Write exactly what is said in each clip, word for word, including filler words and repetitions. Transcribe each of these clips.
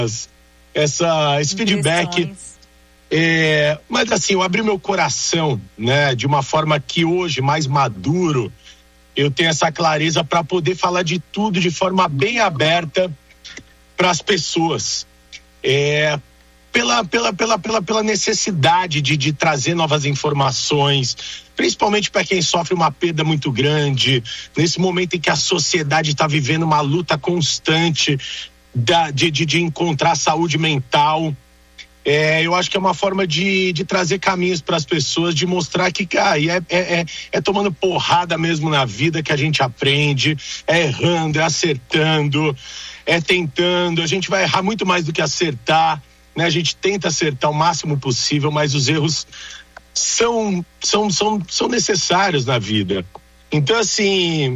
essa, esse feedback. É, mas assim, eu abri meu coração, né, de uma forma que hoje, mais maduro, eu tenho essa clareza para poder falar de tudo de forma bem aberta para as pessoas. É, pela, pela, pela, pela, pela necessidade de, de trazer novas informações, principalmente para quem sofre uma perda muito grande, nesse momento em que a sociedade está vivendo uma luta constante da, de, de, de encontrar saúde mental. É, eu acho que é uma forma de, de trazer caminhos para as pessoas, de mostrar que, cara, é, é, é, é tomando porrada mesmo na vida que a gente aprende, é errando, é acertando, é tentando. A gente vai errar muito mais do que acertar, né? A gente tenta acertar o máximo possível, mas os erros são, são, são, são necessários na vida. Então, assim,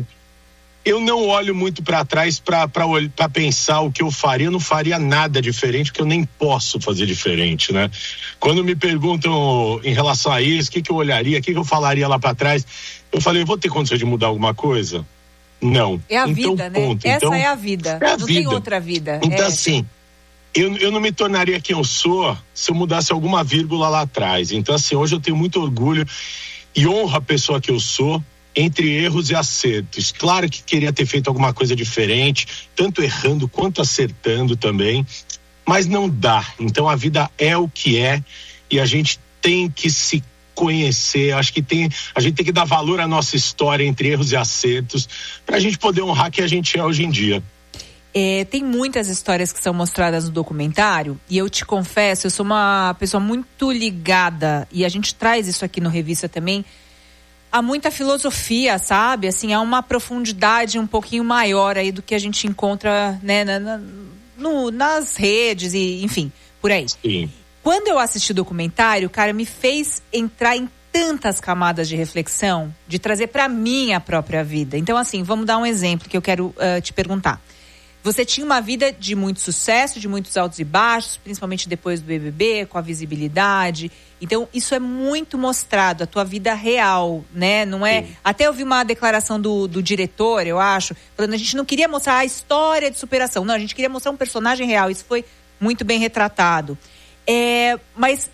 eu não olho muito para trás para pensar o que eu faria. Eu não faria nada diferente, porque eu nem posso fazer diferente, né? Quando me perguntam em relação a isso, o que, que eu olharia, o que, que eu falaria lá para trás, eu falei, eu vou ter condição de mudar alguma coisa? Não. É a então, vida, ponto. né? Então, essa é a vida. É a não vida. Tem outra vida. Então, é. assim, eu, eu não me tornaria quem eu sou se eu mudasse alguma vírgula lá atrás. Então, assim, hoje eu tenho muito orgulho e honro a pessoa que eu sou, entre erros e acertos. Claro que queria ter feito alguma coisa diferente, tanto errando quanto acertando também, mas não dá. Então a vida é o que é e a gente tem que se conhecer. Acho que tem, a gente tem que dar valor à nossa história entre erros e acertos para a gente poder honrar quem a gente é hoje em dia. É, tem muitas histórias que são mostradas no documentário e eu te confesso, eu sou uma pessoa muito ligada e a gente traz isso aqui no Revista também. Há muita filosofia, sabe? Assim, há uma profundidade um pouquinho maior aí do que a gente encontra, né, na, na, no, nas redes e, enfim, por aí. Sim. Quando eu assisti o documentário, cara, me fez entrar em tantas camadas de reflexão, de trazer para mim a própria vida. Então, assim, vamos dar um exemplo que eu quero uh, te perguntar. Você tinha uma vida de muito sucesso, de muitos altos e baixos, principalmente depois do B B B, com a visibilidade. Então, isso é muito mostrado, a tua vida real, né? Não é... Sim. Até eu vi uma declaração do, do diretor, eu acho, falando que a gente não queria mostrar a história de superação. Não, a gente queria mostrar um personagem real. Isso foi muito bem retratado. É, mas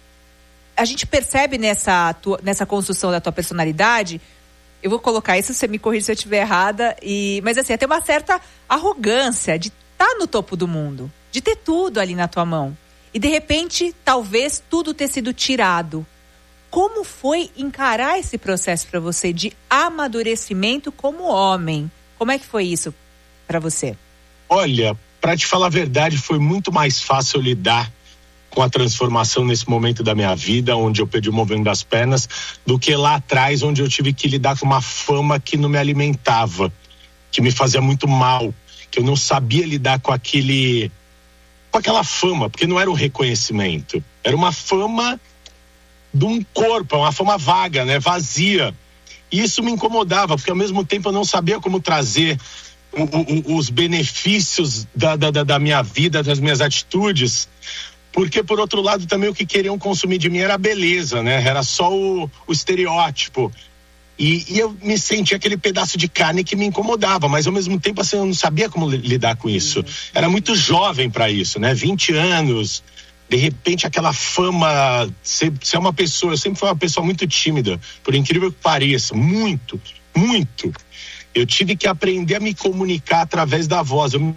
a gente percebe nessa, tua, nessa construção da tua personalidade... Eu vou colocar isso, você me corrige se eu estiver errada. E, mas assim, até uma certa arrogância de estar no topo do mundo. De ter tudo ali na tua mão. E de repente, talvez tudo ter sido tirado. Como foi encarar esse processo para você de amadurecimento como homem? Como é que foi isso para você? Olha, para te falar a verdade, foi muito mais fácil lidar com a transformação nesse momento da minha vida, onde eu perdi o movimento das pernas, do que lá atrás, onde eu tive que lidar com uma fama que não me alimentava, que me fazia muito mal, que eu não sabia lidar com aquele, com aquela fama, porque não era um reconhecimento, era uma fama de um corpo, uma fama vaga, né, vazia. E isso me incomodava, porque ao mesmo tempo eu não sabia como trazer o, o, os benefícios da, da, da minha vida, das minhas atitudes. Porque, por outro lado, também o que queriam consumir de mim era a beleza, né? Era só o, o estereótipo. E, e eu me sentia aquele pedaço de carne que me incomodava, mas ao mesmo tempo, assim, eu não sabia como lidar com isso. Era muito jovem para isso, né? vinte anos, de repente aquela fama, você é uma pessoa, eu sempre fui uma pessoa muito tímida, por incrível que pareça, muito, muito. Eu tive que aprender a me comunicar através da voz. Eu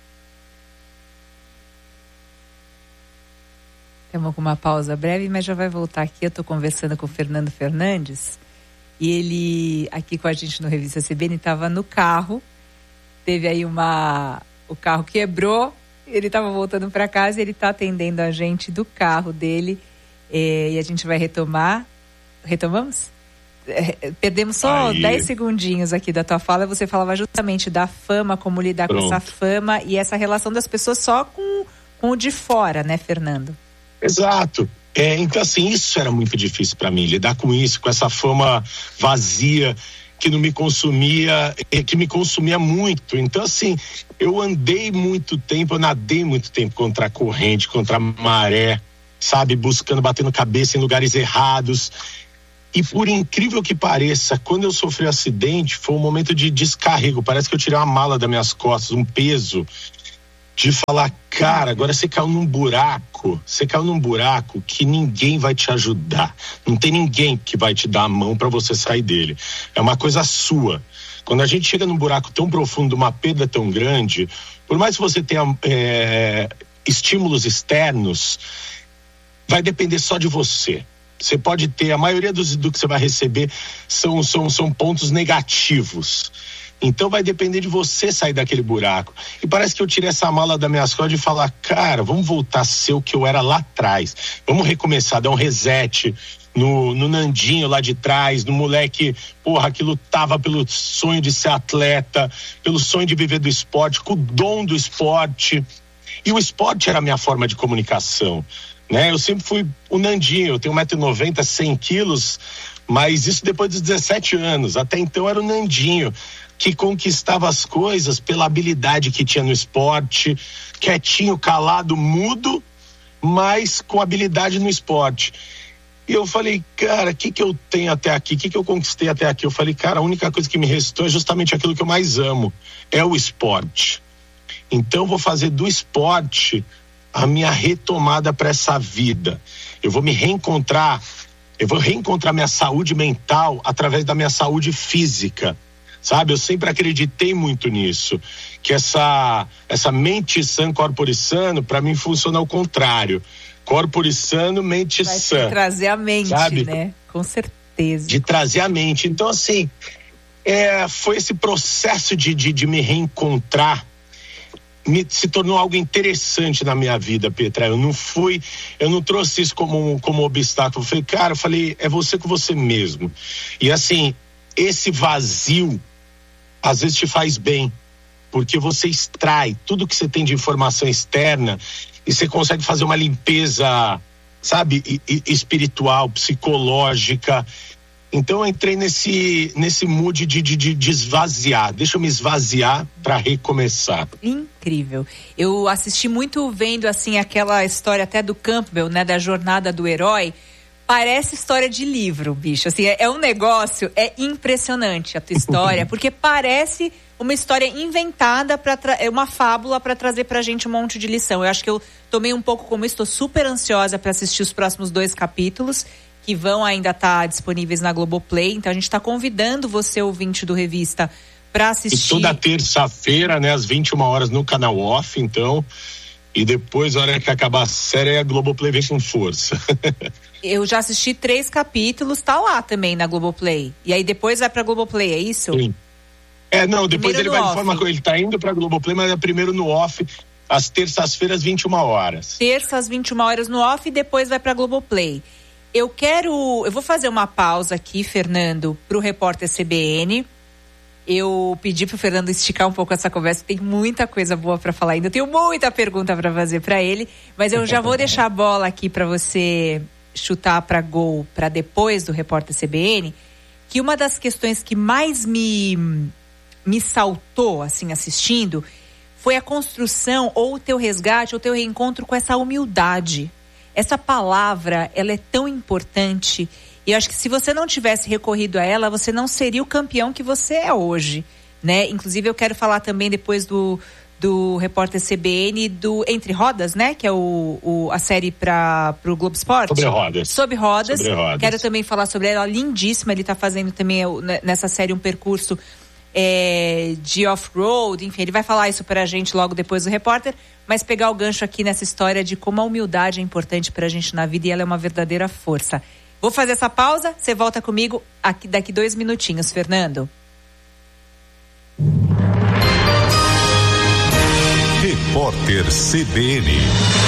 Temos uma pausa breve, mas já vai voltar aqui. Eu estou conversando com o Fernando Fernandes e ele, aqui com a gente no Revista C B N, estava no carro, teve aí uma... o carro quebrou, ele estava voltando para casa e ele está atendendo a gente do carro dele é, e a gente vai retomar. Retomamos? É, perdemos só aí dez segundinhos aqui da tua fala. Você falava justamente da fama, como lidar Pronto. com essa fama e essa relação das pessoas só com, com o de fora, né, Fernando? Exato. É, então, assim, isso era muito difícil para mim, lidar com isso, com essa fama vazia que não me consumia, que me consumia muito. Então, assim, eu andei muito tempo, eu nadei muito tempo contra a corrente, contra a maré, sabe, buscando, batendo cabeça em lugares errados. E por incrível que pareça, quando eu sofri um acidente, foi um momento de descarrego. Parece que eu tirei uma mala das minhas costas, um peso. de falar, cara, agora você caiu num buraco, você caiu num buraco que ninguém vai te ajudar, não tem ninguém que vai te dar a mão para você sair dele, é uma coisa sua. Quando a gente chega num buraco tão profundo, uma perda tão grande, por mais que você tenha é, estímulos externos, vai depender só de você. Você pode ter, a maioria dos, do que você vai receber são, são, são pontos negativos. Então vai depender de você sair daquele buraco. E parece que eu tirei essa mala das minhas costas e falar, cara, vamos voltar a ser o que eu era lá atrás. Vamos recomeçar, dar um reset no, no Nandinho lá de trás, no moleque, porra, que lutava pelo sonho de ser atleta, pelo sonho de viver do esporte, com o dom do esporte. E o esporte era a minha forma de comunicação, né? Eu sempre fui o Nandinho, eu tenho um metro e noventa, cem quilos, mas isso depois dos dezessete anos. Até então era o Nandinho, que conquistava as coisas pela habilidade que tinha no esporte, quietinho, calado, mudo, mas com habilidade no esporte. E eu falei, cara, o que que eu tenho até aqui? O que que eu conquistei até aqui? Eu falei, cara, a única coisa que me restou é justamente aquilo que eu mais amo, é o esporte. Então eu vou fazer do esporte a minha retomada para essa vida. Eu vou me reencontrar, eu vou reencontrar minha saúde mental através da minha saúde física. Sabe, eu sempre acreditei muito nisso, que essa, essa mente sã, corpore sano, para mim funciona ao contrário. Corpore sano, mente Vai sã. trazer a mente, sabe? Né? Com certeza. De trazer a mente. Então, assim, é, foi esse processo de, de, de me reencontrar, me, se tornou algo interessante na minha vida, Petra. Eu não fui, eu não trouxe isso como, como obstáculo. Eu falei, cara, eu falei, é você com você mesmo. E assim, esse vazio às vezes te faz bem, porque você extrai tudo que você tem de informação externa e você consegue fazer uma limpeza, sabe, e, e, espiritual, psicológica. Então eu entrei nesse, nesse mood de, de, de esvaziar, deixa eu me esvaziar para recomeçar. Incrível. Eu assisti muito vendo assim aquela história até do Campbell, né, da jornada do herói. Parece história de livro, bicho. Assim, é, é um negócio, é impressionante a tua história, porque parece uma história inventada, pra tra- é uma fábula para trazer pra gente um monte de lição. Eu acho que eu tomei um pouco como isso, estou super ansiosa para assistir os próximos dois capítulos, que vão ainda estar tá disponíveis na Globoplay. Então a gente está convidando você, ouvinte do Revista, para assistir. E toda terça-feira, né, às vinte e uma horas no canal Off, então. E depois, na hora que acabar a série, a Globoplay vem com força. Eu já assisti três capítulos, tá lá também na Globoplay. E aí depois vai pra Globoplay, é isso? Sim. É, não, depois Primeiro ele vai off. de forma que ele tá indo pra Globoplay, mas é primeiro no Off, às terças-feiras, vinte e uma horas. Terça às vinte e uma horas no Off e depois vai pra Globoplay. Eu quero, eu vou fazer uma pausa aqui, Fernando, pro repórter C B N. Eu pedi pro Fernando esticar um pouco essa conversa, tem muita coisa boa para falar ainda. Eu tenho muita pergunta para fazer para ele, mas eu já vou deixar a bola aqui para você chutar para gol para depois do repórter C B N, que uma das questões que mais me me saltou assim assistindo foi a construção ou o teu resgate, ou o teu reencontro com essa humildade. Essa palavra, ela é tão importante. E eu acho que se você não tivesse recorrido a ela, você não seria o campeão que você é hoje, né? Inclusive, eu quero falar também depois do, do repórter C B N, do Entre Rodas, né? Que é o, o, a série para o Globo Esporte. Sobre rodas. Sobre rodas. Sobre rodas. Quero também falar sobre ela, lindíssima. Ele está fazendo também nessa série um percurso é, de off-road. Enfim, ele vai falar isso para a gente logo depois do repórter. Mas pegar o gancho aqui nessa história de como a humildade é importante para a gente na vida e ela é uma verdadeira força. Vou fazer essa pausa, você volta comigo aqui, daqui dois minutinhos, Fernando. Repórter C B N.